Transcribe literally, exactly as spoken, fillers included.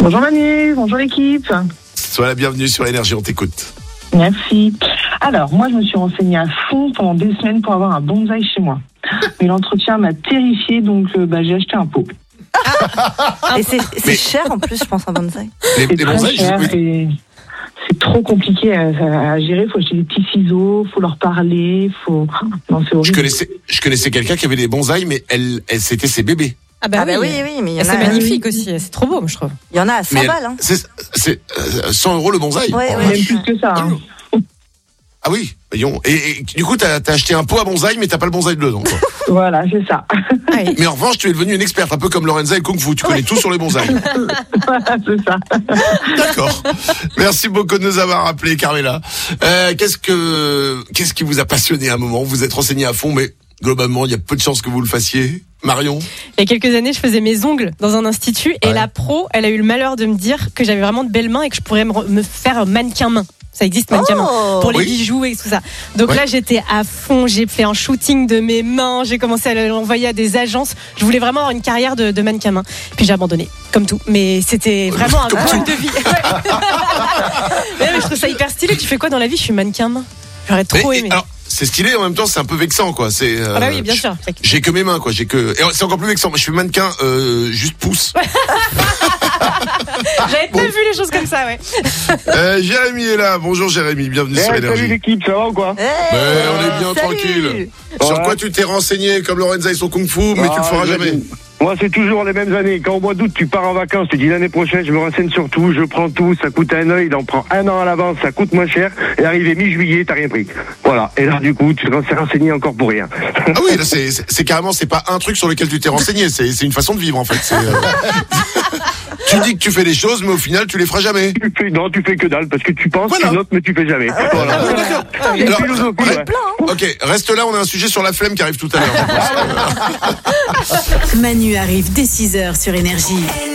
Bonjour Manu, bonjour l'équipe. Sois la bienvenue sur Énergie, on t'écoute. Merci. Alors, moi, je me suis renseignée à fond pendant des semaines pour avoir un bonsaï chez moi. Mais l'entretien m'a terrifiée, donc euh, bah, j'ai acheté un pot. Et c'est, c'est Mais- cher en plus, je pense, un bonsaï. Les, C'est les très bonsaïs, cher je- et c'est trop compliqué à, à- à gérer. Il faut acheter des petits ciseaux, il faut leur parler, faut... Non, c'est je horrible. connaissais, je connaissais quelqu'un qui avait des bonsaïs, mais elle, elle c'était ses bébés. Ah bah, Ah bah oui. oui, oui, mais il y Et en a. c'est magnifique aussi, c'est trop beau, moi, je trouve. Il y en a à cent Mais balles, hein. c'est, c'est euh, cent euros le bonsaï. Ouais, Oh, ouais. Même vache. plus que ça. hein. Ah oui, voyons. Et, et du coup, t'as, t'as acheté un pot à bonsaï, mais t'as pas le bonsaï dedans, quoi. Voilà, c'est ça. Ah oui. Mais en revanche, tu es devenue une experte, un peu comme Lorenza et le Kung Fu. Tu connais tout sur les bonsaïs. Voilà, c'est ça. D'accord. Merci beaucoup de nous avoir appelé, Carmela. Euh, qu'est-ce que, qu'est-ce qui vous a passionné à un moment? Vous êtes renseigné à fond, mais globalement, il y a peu de chances que vous le fassiez. Marion? Il y a quelques années, je faisais mes ongles dans un institut et Ouais. la pro, elle a eu le malheur de me dire que j'avais vraiment de belles mains et que je pourrais me, re- me faire mannequin main. Ça existe, mannequin main. Oh. Pour les Oui. bijoux et tout ça. Donc Ouais. là, j'étais à fond. J'ai fait un shooting de mes mains. J'ai commencé à l'envoyer à des agences. Je voulais vraiment avoir une carrière de, de mannequin main. Puis j'ai abandonné, comme tout. Mais c'était vraiment un Comme truc de vie. Ouais. mais, mais je trouve ça hyper stylé. Tu fais quoi dans la vie? Je suis mannequin main. J'aurais trop Mais- aimé. alors, c'est stylé, en même temps, c'est un peu vexant, quoi. C'est, euh, Ah bah oui, bien je- sûr. J'ai que mes mains, quoi. J'ai que, et c'est encore plus vexant. Je suis mannequin, euh, juste pouce. J'avais pas vu les choses comme ça, ouais. Euh, Jérémy est là. Bonjour Jérémy, bienvenue Eh, sur salut Énergie. l'équipe, ça va ou quoi? Eh, Mais on est bien salut. tranquille. Sur Ouais. quoi tu t'es renseigné comme Lorenza et son Kung Fu, mais tu le Ah, feras je- jamais. Moi, c'est toujours les mêmes années. Quand au mois d'août, tu pars en vacances, tu dis l'année prochaine, je me renseigne sur tout, je prends tout, ça coûte un œil, il en prend un an à l'avance, ça coûte moins cher, et arrivé mi-juillet, t'as rien pris. Voilà. Et là, du coup, tu te renseignes encore pour rien. Ah oui, là, c'est, c'est, c'est carrément, c'est pas un truc sur lequel tu t'es renseigné, c'est, c'est une façon de vivre, en fait. C'est, euh, tu dis que tu fais les choses, mais au final, tu les feras jamais. Tu fais, non, tu fais que dalle, parce que tu penses, Voilà. tu notes, mais tu fais jamais. Voilà. Ah oui, d'accord. C'est une Alors, philosophie, ouais. ouais. Ok, reste là, on a un sujet sur la flemme qui arrive tout à l'heure. je pense. Manu arrive dès six heures sur Énergie.